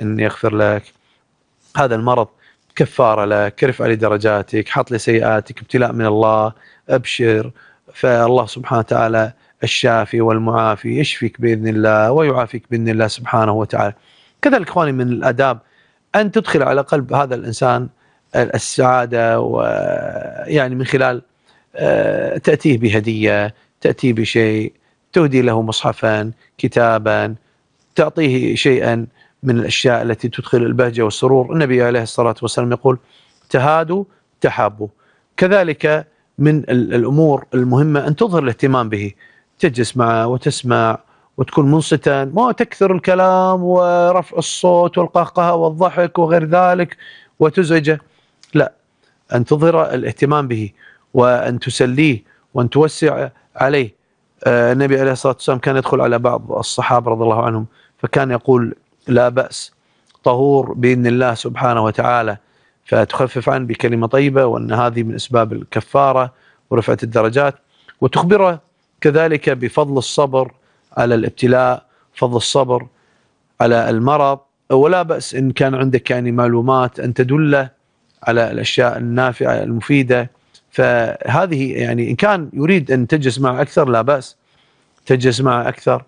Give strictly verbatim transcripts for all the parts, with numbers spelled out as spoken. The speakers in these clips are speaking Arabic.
أن يغفر لك هذا المرض، كفارة لك، رفع لدرجاتك، حط لسيئاتك، ابتلاء من الله، أبشر، فالله سبحانه وتعالى الشافي والمعافي يشفيك بإذن الله ويعافيك بإذن الله سبحانه وتعالى. كذلك إخواني من الآداب أن تدخل على قلب هذا الإنسان السعادة، ويعني من خلال تأتيه بهدية، تأتيه بشيء، تهدي له مصحفا، كتابا، تعطيه شيئا من الأشياء التي تدخل البهجة والسرور. النبي عليه الصلاة والسلام يقول تهادوا تحابوا. كذلك من الأمور المهمة أن تظهر الاهتمام به، تجلس معه وتسمع وتكون منصتا، ما تكثر الكلام ورفع الصوت والقهقه والضحك وغير ذلك وتزعجه، لا، أن تظهر الاهتمام به وأن تسليه وأن توسع عليه. آه النبي عليه الصلاة والسلام كان يدخل على بعض الصحابة رضي الله عنهم فكان يقول لا بأس، طهور بإذن الله سبحانه وتعالى، فتخفف عنه بكلمة طيبة، وأن هذه من أسباب الكفارة ورفعة الدرجات. وتخبره كذلك بفضل الصبر على الابتلاء، فضل الصبر على المرض، ولا بأس إن كان عندك يعني معلومات أن تدله على الأشياء النافعة المفيدة. فهذه يعني إن كان يريد أن تجلس معه أكثر لا بأس، تجلس معه أكثر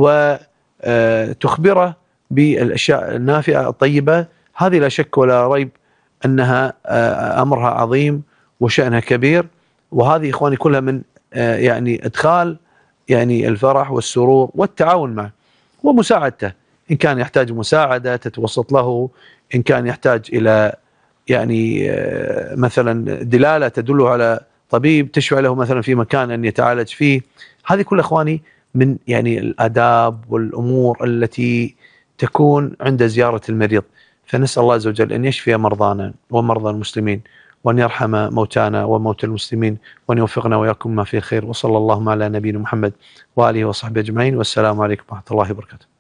وتخبره بالأشياء النافعة الطيبة. هذه لا شك ولا ريب أنها أمرها عظيم وشأنها كبير، وهذه إخواني كلها من يعني إدخال يعني الفرح والسرور والتعاون معه ومساعدته. إن كان يحتاج مساعدة تتوسط له، إن كان يحتاج إلى يعني مثلا دلالة تدله على طبيب تشفع له مثلا في مكان أن يتعالج فيه. هذه كل إخواني من يعني الآداب والأمور التي تكون عند زيارة المريض. فنسأل الله عز وجل أن يشفي مرضانا ومرضى المسلمين، وأن يرحم موتانا وموتى المسلمين، وأن يوفقنا وإياكم ما فيه خير. وصلى اللهم على نبينا محمد وآله وصحبه أجمعين، والسلام عليكم ورحمة الله وبركاته.